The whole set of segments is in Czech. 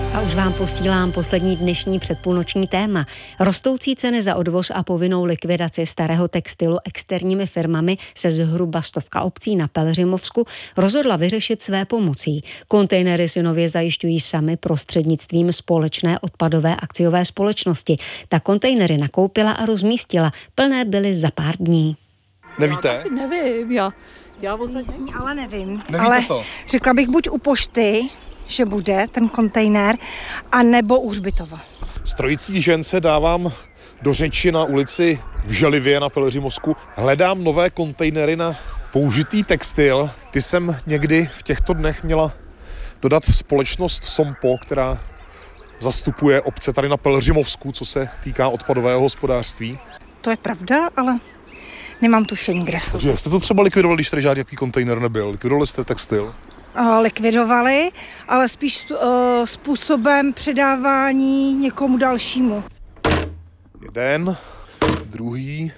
A už vám posílám poslední dnešní předpůlnoční téma. Rostoucí ceny za odvoz a povinnou likvidaci starého textilu externími firmami se zhruba 100 obcí na Pelhřimovsku rozhodla vyřešit své pomocí. Kontejnery si nově zajišťují sami prostřednictvím společné odpadové akciové společnosti. Ta kontejnery nakoupila a rozmístila. Plné byly za pár dní. Nevíte? Nevím, já ale nevím. Nevíte ale to? Řekla bych buď u pošty, že bude ten kontejner, a nebo u hřbitova. Strojící žence dávám do řeči na ulici v Želivě na Pelhřimovsku. Hledám nové kontejnery na použitý textil. Ty jsem někdy v těchto dnech měla dodat společnost Sompo, která zastupuje obce tady na Pelhřimovsku, co se týká odpadového hospodářství. To je pravda, ale nemám tušení, kde jsou. Takže jak jste to třeba likvidovali, když tady žádný kontejner nebyl? Likvidovali jste textil? Likvidovali, ale spíš způsobem předávání někomu dalšímu. Jeden, druhý,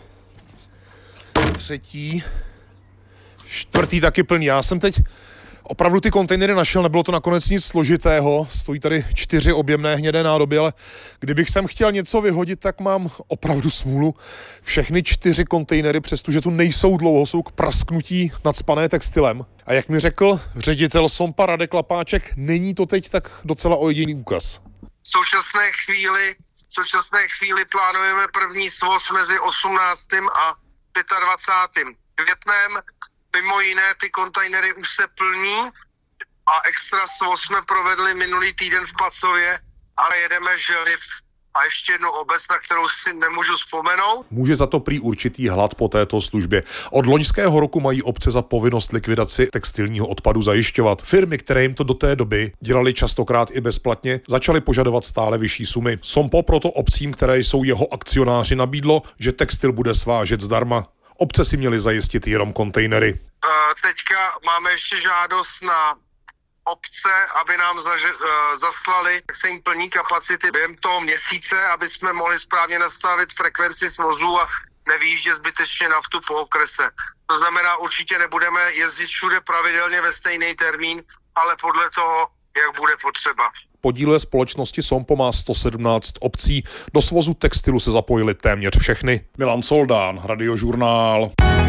třetí, čtvrtý taky plný. Já jsem teď opravdu ty kontejnery našel, nebylo to nakonec nic složitého, stojí tady 4 objemné hnědé nádoby, ale kdybych sem chtěl něco vyhodit, tak mám opravdu smůlu. Všechny 4 kontejnery, přestože tu nejsou dlouho, jsou k prasknutí nacpané textilem. A jak mi řekl ředitel Sompa Radek Lapáček, není to teď tak docela ojediný úkaz. V současné chvíli plánujeme první svoz mezi 18. a 25. květnem. Mimo jiné ty kontejnery už se plní a extra svoz jsme provedli minulý týden v Pacově, ale jedeme Želiv a ještě jednu obec, na kterou si nemůžu vzpomenout. Může za to prý určitý hlad po této službě. Od loňského roku mají obce za povinnost likvidaci textilního odpadu zajišťovat. Firmy, které jim to do té doby dělali častokrát i bezplatně, začaly požadovat stále vyšší sumy. Sompo proto obcím, které jsou jeho akcionáři, nabídlo, že textil bude svážet zdarma. Obce si měly zajistit jenom kontejnery. Teďka máme ještě žádost na obce, aby nám zaslali, jak se jim plní kapacity během toho měsíce, aby jsme mohli správně nastavit frekvenci svozů a nevýjíždět zbytečně naftu po okrese. To znamená, určitě nebudeme jezdit všude pravidelně ve stejný termín, ale podle toho, jak bude potřeba. Podíle společnosti Sompo má 117 obcí. Do svozu textilu se zapojili téměř všechny. Milan Soldán, Radiožurnál.